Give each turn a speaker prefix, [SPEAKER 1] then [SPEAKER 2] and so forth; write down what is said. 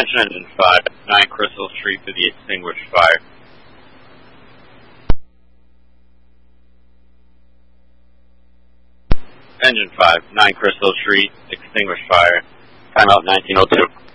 [SPEAKER 1] Attention Engine 5, 9 Crystal Street for the extinguished fire. Engine 5, 9 Crystal Street, extinguished fire. Timeout 1902.